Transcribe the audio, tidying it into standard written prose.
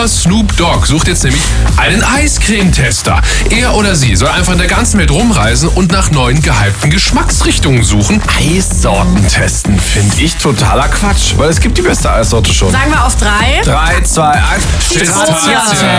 Snoop Dogg sucht jetzt nämlich einen Eiscreme-Tester. Er oder sie soll einfach in der ganzen Welt rumreisen und nach neuen gehypten Geschmacksrichtungen suchen. Eissorten testen finde ich totaler Quatsch, weil es gibt die beste Eissorte schon. Sagen wir auf 3. 3, 2, 1. Pistazien.